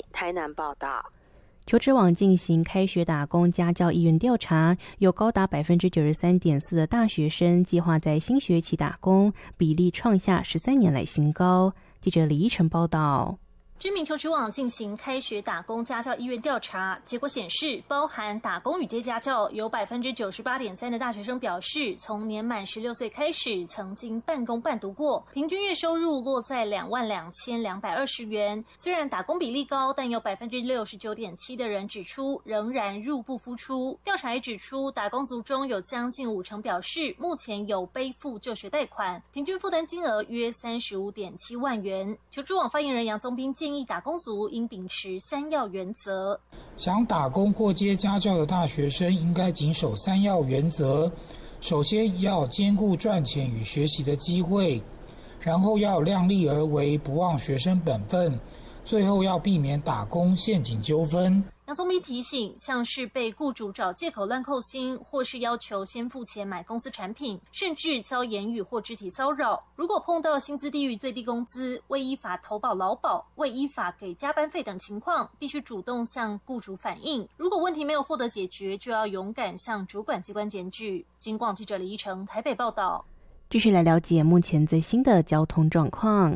台南报道。 求职网进行开学打工家教意愿调查，有高达 93.4% 的大学生计划在新学期打工，比例创下13年来新高。记者李依晨报道。 知名求职网进行开学打工家教意愿调查，结果显示，包含打工与接家教，有 98.3% 的大学生表示，从年满16岁开始，曾经半工半读过，平均月收入落在22220元。虽然打工比例高，但有 69.7% 的人指出，仍然入不敷出。调查也指出，打工族中有将近50%表示，目前有背负就学贷款，平均负担金额约35.7万元。求职网发言人杨宗斌建议打工族应秉持3要原则。 想打工或接家教的大学生应该谨守3要原则。首先要兼顾赚钱与学习的机会，然后要量力而为，不忘学生本分，最后要避免打工陷阱纠纷。 杨宗斌提醒，像是被雇主找借口乱扣薪，或是要求先付钱买公司产品，甚至遭言语或肢体骚扰，如果碰到薪资低于最低工资、未依法投保劳保、未依法给加班费等情况，必须主动向雇主反映。如果问题没有获得解决，就要勇敢向主管机关检举。警广记者李依晨台北报道。 继续来了解目前最新的交通状况。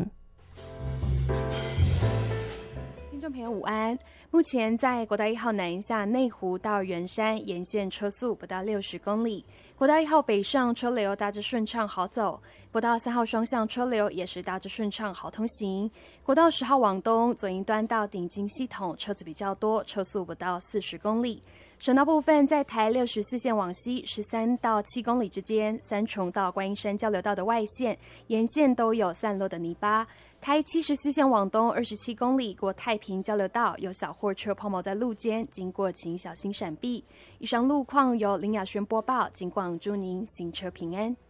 听众朋友午安，目前在国道1号南下内湖到圆山沿线车速不到60公里，国道1号北上车流大致顺畅好走，国道3号双向车流也是大致顺畅好通行，国道10号往东左营端到顶金系统车子比较多，车速不到40公里。省道部分，在台64线往西13到7公里之间，三重到观音山交流道的外线沿线都有散落的泥巴。台74线往东27公里过太平交流道，有小货车抛锚在路肩，经过请小心闪避。以上路况由林雅轩播报，警广祝您行车平安。